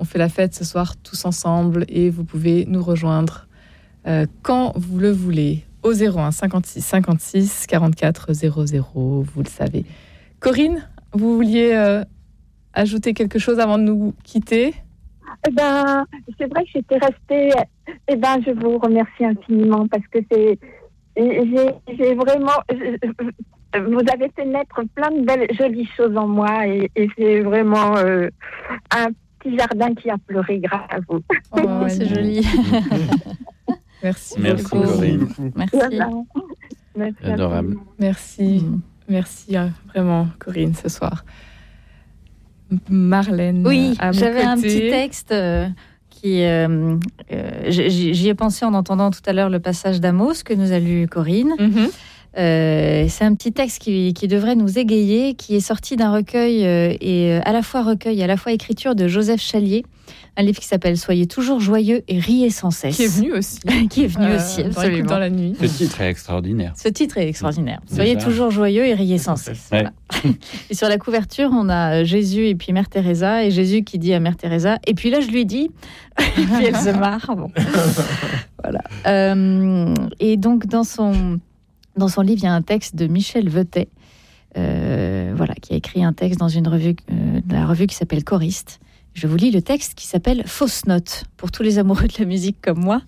fait la fête ce soir tous ensemble et vous pouvez nous rejoindre quand vous le voulez au 01 56 56 44 00, vous le savez. Corinne, vous vouliez ajouter quelque chose avant de nous quitter? C'est vrai que j'étais restée. Je vous remercie infiniment parce que j'ai vraiment. Vous avez fait naître plein de belles, jolies choses en moi et c'est vraiment un petit jardin qui a pleuré grâce à vous. Oh, c'est joli. Merci beaucoup, Corinne. Merci. Merci Adorable. Merci vraiment, Corinne, ce soir. Marlène. Oui, j'avais un côté. petit texte qui. J'y ai pensé en entendant tout à l'heure le passage d'Amos que nous a lu Corinne. Mm-hmm. C'est un petit texte qui devrait nous égayer, qui est sorti d'un recueil et à la fois recueil et à la fois écriture de Joseph Chalier, un livre qui s'appelle Soyez toujours joyeux et riez sans cesse. Qui est venu aussi. Absolument. Dans la nuit. Ce titre est extraordinaire. Ce titre est extraordinaire. Soyez toujours joyeux et riez sans cesse. Ouais. Voilà. Et sur la couverture, on a Jésus et puis Mère Teresa, et Jésus qui dit à Mère Teresa, et puis là je lui dis, et puis elle se marre. Bon. Voilà. Et donc dans son livre, il y a un texte de Michel Vetet, qui a écrit un texte dans une revue, de la revue qui s'appelle Choriste. Je vous lis le texte qui s'appelle Fausse note. Pour tous les amoureux de la musique comme moi,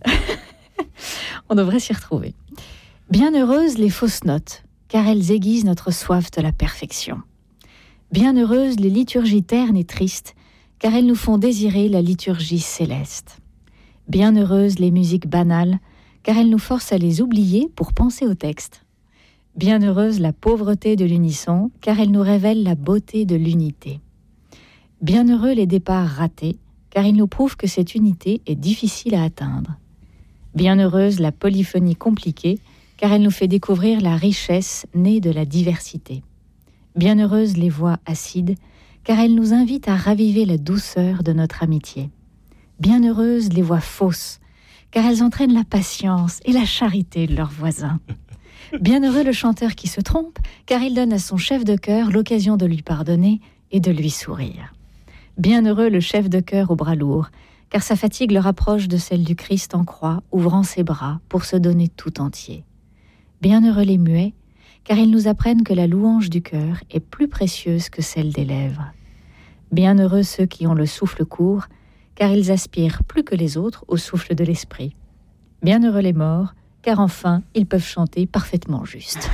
on devrait s'y retrouver. Bienheureuses les fausses notes, car elles aiguisent notre soif de la perfection. Bienheureuses les liturgies ternes et tristes, car elles nous font désirer la liturgie céleste. Bienheureuses les musiques banales, car elles nous forcent à les oublier pour penser au texte. Bienheureuse la pauvreté de l'unisson, car elle nous révèle la beauté de l'unité. Bienheureux les départs ratés, car ils nous prouvent que cette unité est difficile à atteindre. Bienheureuse la polyphonie compliquée, car elle nous fait découvrir la richesse née de la diversité. Bienheureuses les voix acides, car elles nous invitent à raviver la douceur de notre amitié. Bienheureuses les voix fausses, car elles entraînent la patience et la charité de leurs voisins. Bienheureux le chanteur qui se trompe, car il donne à son chef de chœur l'occasion de lui pardonner et de lui sourire. Bienheureux le chef de chœur au bras lourd, car sa fatigue le rapproche de celle du Christ en croix, ouvrant ses bras pour se donner tout entier. Bienheureux les muets, car ils nous apprennent que la louange du cœur est plus précieuse que celle des lèvres. Bienheureux ceux qui ont le souffle court, car ils aspirent plus que les autres au souffle de l'esprit. Bienheureux les morts, car enfin, ils peuvent chanter parfaitement juste.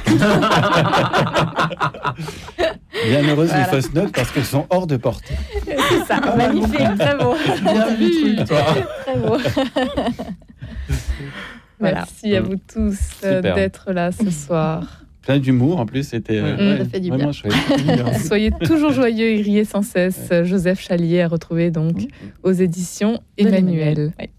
Bienheureuses les fausses notes parce qu'elles sont hors de portée. C'est ça, magnifique, très beau. Bien vu, toi. Très beau. Voilà. Merci à vous tous d'être là ce soir. Plein d'humour en plus, c'était ça fait du vraiment bien. chouette. Soyez toujours joyeux et riez sans cesse. Joseph Chalier à retrouver donc aux éditions Emmanuel. Oui.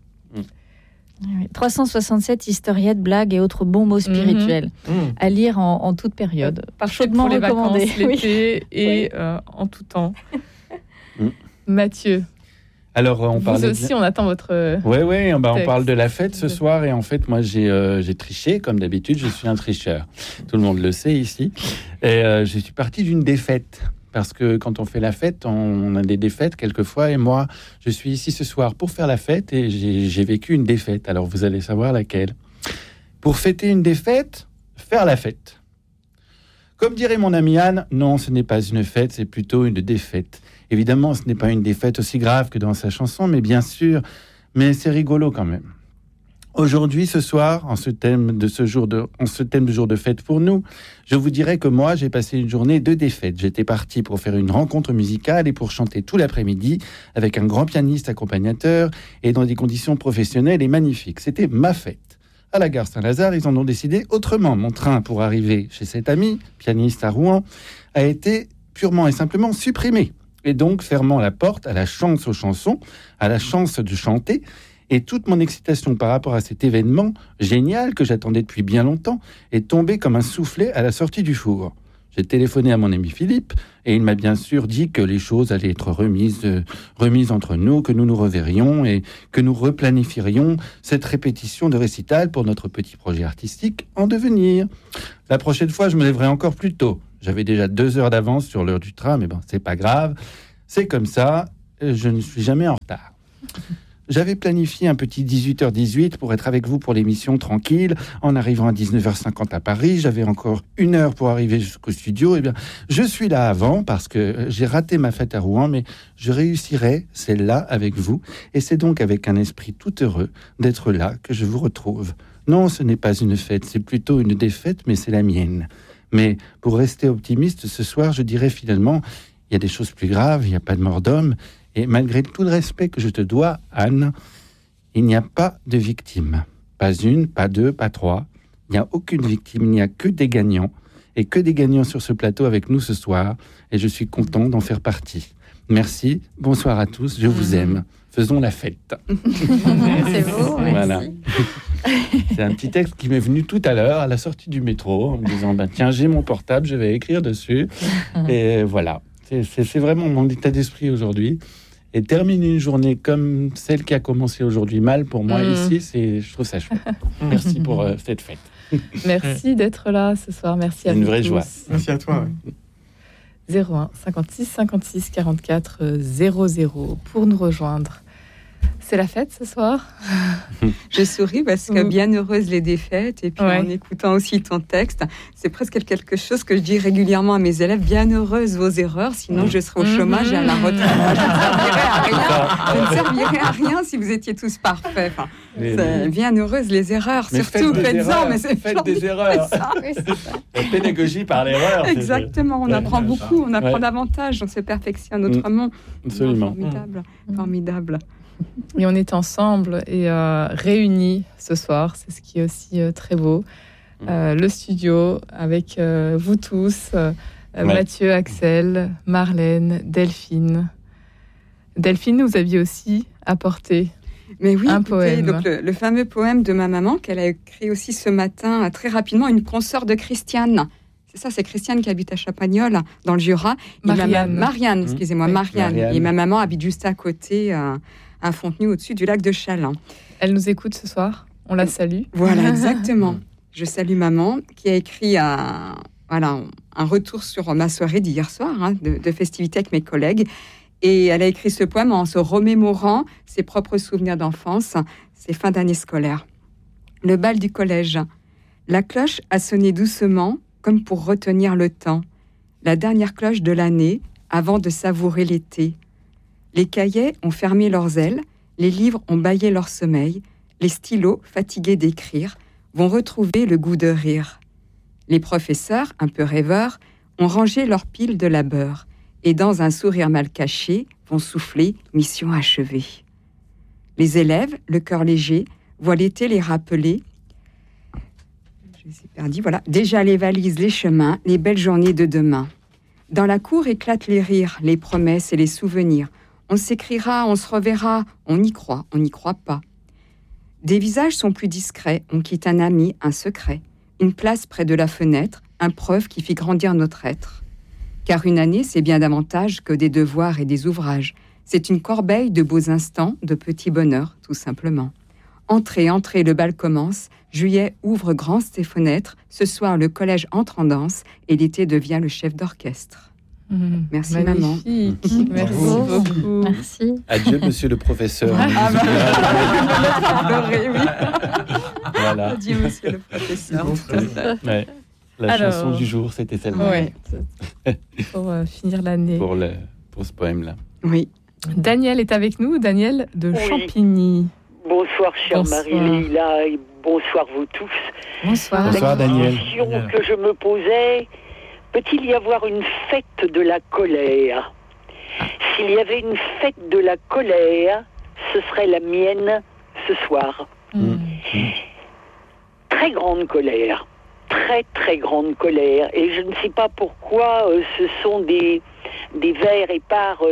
367 historiettes, blagues et autres bons mots spirituels à lire en toute période. Chaudement pour les recommandé. Vacances, l'été et en tout temps. Mathieu, Alors, on vous parlait aussi, on attend votre... Oui, on texte. parle de la fête ce soir et en fait, moi, j'ai triché, comme d'habitude, je suis un tricheur. Tout le monde le sait ici. Et je suis parti d'une défaite. Parce que quand on fait la fête, on a des défaites quelquefois. Et moi, je suis ici ce soir pour faire la fête et j'ai vécu une défaite. Alors, vous allez savoir laquelle. Pour fêter une défaite, faire la fête. Comme dirait mon ami Anne, non, ce n'est pas une fête, c'est plutôt une défaite. Évidemment, ce n'est pas une défaite aussi grave que dans sa chanson, mais bien sûr, mais c'est rigolo quand même. Aujourd'hui, ce soir, en ce thème de jour de fête pour nous, je vous dirais que moi, j'ai passé une journée de défaite. J'étais parti pour faire une rencontre musicale et pour chanter tout l'après-midi avec un grand pianiste accompagnateur et dans des conditions professionnelles et magnifiques. C'était ma fête. À la gare Saint-Lazare, ils en ont décidé autrement. Mon train pour arriver chez cet ami, pianiste à Rouen, a été purement et simplement supprimé. Et donc, fermant la porte à la chance aux chansons, à la chance de chanter. Et toute mon excitation par rapport à cet événement génial que j'attendais depuis bien longtemps est tombée comme un soufflet à la sortie du four. J'ai téléphoné à mon ami Philippe et il m'a bien sûr dit que les choses allaient être remises entre nous, que nous nous reverrions et que nous replanifierions cette répétition de récital pour notre petit projet artistique en devenir. La prochaine fois, je me lèverai encore plus tôt. J'avais déjà 2 heures d'avance sur l'heure du train, mais bon, c'est pas grave. C'est comme ça. je ne suis jamais en retard. J'avais planifié un petit 18h18 pour être avec vous pour l'émission tranquille. En arrivant à 19h50 à Paris, j'avais encore 1 heure pour arriver jusqu'au studio. Eh bien, je suis là avant parce que j'ai raté ma fête à Rouen, mais je réussirai celle-là avec vous. Et c'est donc avec un esprit tout heureux d'être là que je vous retrouve. Non, ce n'est pas une fête, c'est plutôt une défaite, mais c'est la mienne. Mais pour rester optimiste ce soir, je dirais finalement, il y a des choses plus graves, il n'y a pas de mort d'homme. Et malgré tout le respect que je te dois, Anne, il n'y a pas de victime. Pas une, pas deux, pas trois. Il n'y a aucune victime, il n'y a que des gagnants. Et que des gagnants sur ce plateau avec nous ce soir. Et je suis content d'en faire partie. Merci, bonsoir à tous, je vous aime. Faisons la fête. C'est beau, voilà. merci. C'est un petit texte qui m'est venu tout à l'heure à la sortie du métro en me disant tiens, j'ai mon portable, je vais écrire dessus. Et voilà. C'est vraiment mon état d'esprit aujourd'hui. Et terminer une journée comme celle qui a commencé aujourd'hui mal pour moi ici, je trouve ça chouette. Merci pour cette fête. Merci d'être là ce soir. Merci à vous. Une vraie tous. joie. Merci à toi. 01 56 56 44 00 pour nous rejoindre. C'est la fête ce soir. Je souris parce que bien heureuse les défaites, et puis en écoutant aussi ton texte, c'est presque quelque chose que je dis régulièrement à mes élèves, bien heureuse vos erreurs, sinon je serai au chômage et à la retraite. Je ne servirais à rien si vous étiez tous parfaits. Enfin, bien heureuse les erreurs, mais surtout faites-en, mais c'est faites des erreurs. La pédagogie par l'erreur. Exactement, on apprend beaucoup, on apprend davantage, on se perfectionne autrement. Absolument. Formidable, formidable. Et on est ensemble et réunis ce soir, c'est ce qui est aussi très beau. Le studio avec vous tous, Mathieu, Axel, Marlène, Delphine. Delphine, vous aviez aussi apporté mais oui, un poème. Donc le fameux poème de ma maman qu'elle a écrit aussi ce matin, très rapidement, une consoeur de Christiane. C'est ça, c'est Christiane qui habite à Chapagnole, dans le Jura. Marianne, excusez-moi, Marianne. Et ma maman habite juste à côté, à Fontenay, au-dessus du lac de Chalain. Elle nous écoute ce soir, on la salue. Voilà, exactement. Je salue maman, qui a écrit un retour sur ma soirée d'hier soir, de festivité avec mes collègues. Et elle a écrit ce poème en se remémorant ses propres souvenirs d'enfance, ses fins d'année scolaire. Le bal du collège. La cloche a sonné doucement, comme pour retenir le temps. La dernière cloche de l'année, avant de savourer l'été. Les cahiers ont fermé leurs ailes, les livres ont bâillé leur sommeil, les stylos, fatigués d'écrire, vont retrouver le goût de rire. Les professeurs, un peu rêveurs, ont rangé leurs piles de labeur, et dans un sourire mal caché, vont souffler « mission achevée ». Les élèves, le cœur léger, voient l'été les rappeler. Je les ai perdus, voilà. Déjà les valises, les chemins, les belles journées de demain. Dans la cour éclatent les rires, les promesses et les souvenirs. On s'écrira, on se reverra, on y croit, on n'y croit pas. Des visages sont plus discrets, on quitte un ami, un secret. Une place près de la fenêtre, un preuve qui fit grandir notre être. Car une année, c'est bien davantage que des devoirs et des ouvrages. C'est une corbeille de beaux instants, de petits bonheurs, tout simplement. Entrez, entrez, le bal commence. Juillet ouvre grand ses fenêtres. Ce soir, le collège entre en danse et l'été devient le chef d'orchestre. Merci maman. Merci beaucoup. Merci. Adieu monsieur le professeur. Voilà. Adieu monsieur le professeur. Ouais. La chanson du jour, c'était celle-là. Ouais. Pour finir l'année. Pour ce poème-là. Oui. Daniel est avec nous, Daniel de Champigny. Bonsoir chère Marie-Léla et bonsoir vous tous. Bonsoir. Bonsoir Daniel. La question que je me posais, peut-il y avoir une fête de la colère ? S'il y avait une fête de la colère, ce serait la mienne ce soir. Très grande colère. Très très grande colère. Et je ne sais pas pourquoi ce sont des vers épars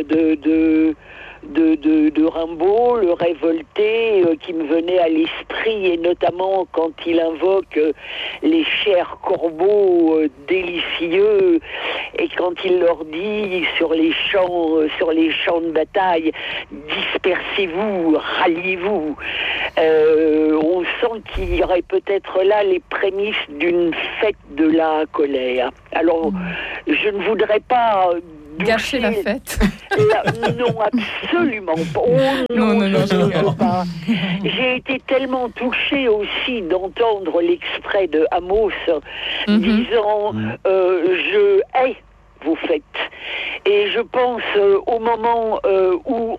de Rimbaud, le révolté, qui me venait à l'esprit, et notamment quand il invoque les chers corbeaux délicieux, et quand il leur dit sur les champs de bataille, dispersez-vous, ralliez-vous. On sent qu'il y aurait peut-être là les prémices d'une fête de la colère. Alors, je ne voudrais pas gâcher la fête. Non, absolument pas. Oh, Non, je ne veux pas. J'ai été tellement touchée aussi d'entendre l'extrait de Amos disant je hais vos fêtes. Et je pense au moment où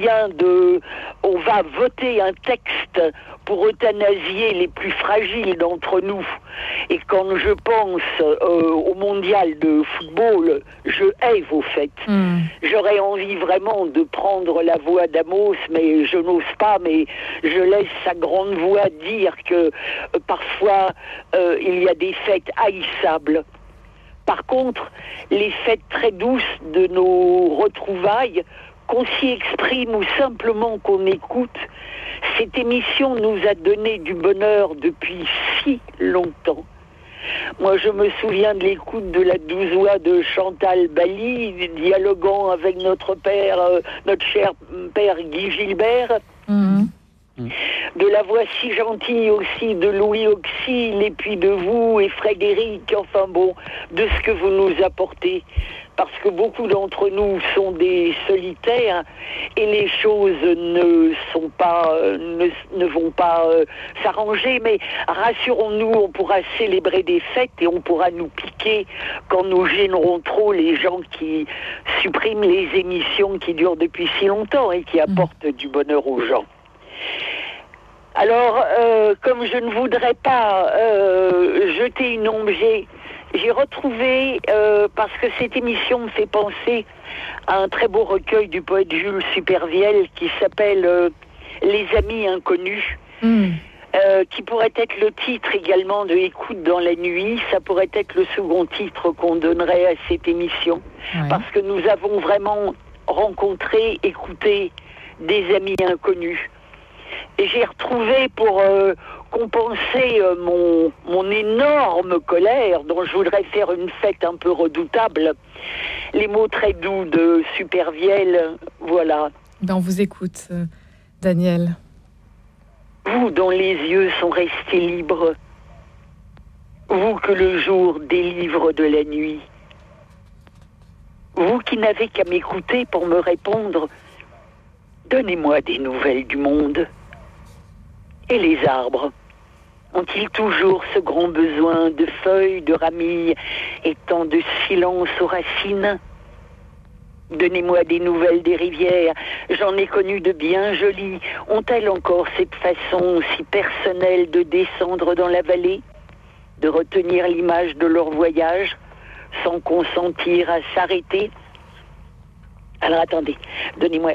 on va voter un texte pour euthanasier les plus fragiles d'entre nous. Et quand je pense au mondial de football, je hais vos fêtes. J'aurais envie vraiment de prendre la voix d'Amos, mais je n'ose pas, mais je laisse sa grande voix dire que parfois il y a des fêtes haïssables. Par contre, les fêtes très douces de nos retrouvailles, qu'on s'y exprime ou simplement qu'on écoute, cette émission nous a donné du bonheur depuis si longtemps. Moi, je me souviens de l'écoute de la douce voix de Chantal Bally, dialoguant avec notre cher père Guy Gilbert. De la voix si gentille aussi de Louis Auxil, et puis de vous et Frédéric, enfin bon, de ce que vous nous apportez. Parce que beaucoup d'entre nous sont des solitaires et les choses ne vont pas s'arranger. Mais rassurons-nous, on pourra célébrer des fêtes et on pourra nous piquer quand nous gênerons trop les gens qui suppriment les émissions qui durent depuis si longtemps et qui apportent du bonheur aux gens. Alors, comme je ne voudrais pas jeter une ombre, j'ai retrouvé, parce que cette émission me fait penser à un très beau recueil du poète Jules Supervielle qui s'appelle Les Amis Inconnus, qui pourrait être le titre également de Écoute dans la nuit. Ça pourrait être le second titre qu'on donnerait à cette émission, parce que nous avons vraiment rencontré, écouté des amis inconnus. Et j'ai retrouvé, pour compenser mon énorme colère, dont je voudrais faire une fête un peu redoutable, les mots très doux de Supervielle. Voilà. On vous écoute, Daniel. Vous dont les yeux sont restés libres, vous que le jour délivre de la nuit, vous qui n'avez qu'à m'écouter pour me répondre, donnez-moi des nouvelles du monde. Et les arbres, ont-ils toujours ce grand besoin de feuilles, de ramilles et tant de silence aux racines? Donnez-moi des nouvelles des rivières, j'en ai connu de bien jolies. Ont-elles encore cette façon si personnelle de descendre dans la vallée, de retenir l'image de leur voyage sans consentir à s'arrêter? Alors attendez, donnez-moi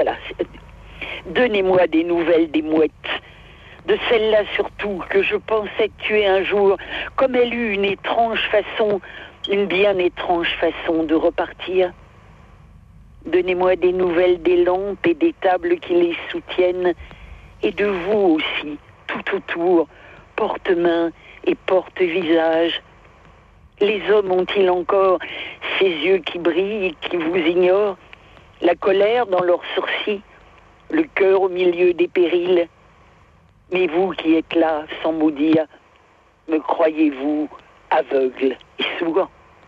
des nouvelles des mouettes, de celle-là surtout que je pensais tuer un jour, comme elle eut une bien étrange façon de repartir. Donnez-moi des nouvelles des lampes et des tables qui les soutiennent, et de vous aussi, tout autour, porte-main et porte-visage. Les hommes ont-ils encore ces yeux qui brillent et qui vous ignorent, la colère dans leurs sourcils, le cœur au milieu des périls? Mais vous qui êtes là, sans mot dire, me croyez-vous aveugle et sourd?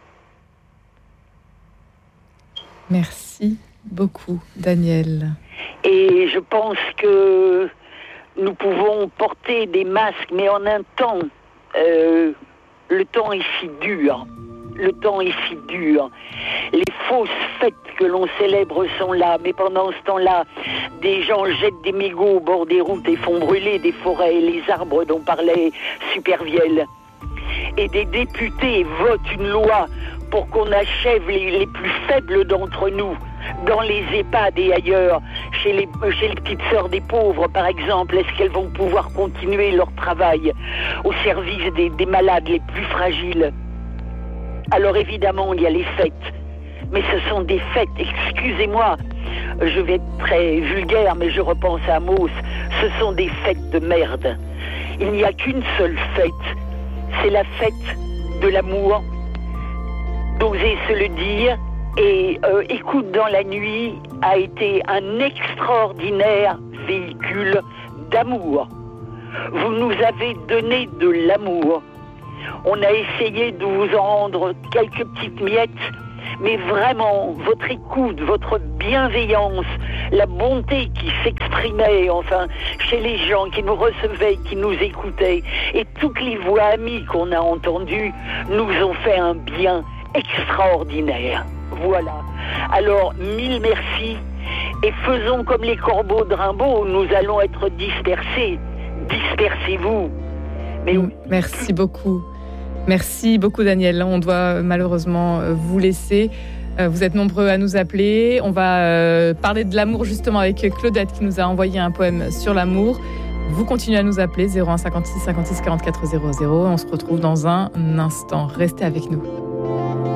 Merci beaucoup, Daniel. Et je pense que nous pouvons porter des masques, mais en un temps, le temps est si dur. Le temps est si dur. Les fausses fêtes que l'on célèbre sont là, mais pendant ce temps-là, des gens jettent des mégots au bord des routes et font brûler des forêts et les arbres dont parlait Supervielle. Et des députés votent une loi pour qu'on achève les plus faibles d'entre nous, dans les EHPAD et ailleurs, chez les petites sœurs des pauvres par exemple. Est-ce qu'elles vont pouvoir continuer leur travail au service des malades les plus fragiles? Alors évidemment, il y a les fêtes, mais ce sont des fêtes, excusez-moi, je vais être très vulgaire, mais je repense à Amos, ce sont des fêtes de merde. Il n'y a qu'une seule fête, c'est la fête de l'amour, d'oser se le dire, et Écoute dans la nuit a été un extraordinaire véhicule d'amour. Vous nous avez donné de l'amour. On a essayé de vous en rendre quelques petites miettes, mais vraiment, votre écoute, votre bienveillance, la bonté qui s'exprimait, enfin, chez les gens qui nous recevaient, qui nous écoutaient, et toutes les voix amies qu'on a entendues nous ont fait un bien extraordinaire. Voilà. Alors, 1000 merci. Et faisons comme les corbeaux de Rimbaud, nous allons être dispersés. Dispersez-vous. Mais merci beaucoup. Merci beaucoup, Daniel. On doit malheureusement vous laisser. Vous êtes nombreux à nous appeler. On va parler de l'amour justement avec Claudette qui nous a envoyé un poème sur l'amour. Vous continuez à nous appeler 01 56 56 44 00. On se retrouve dans un instant. Restez avec nous.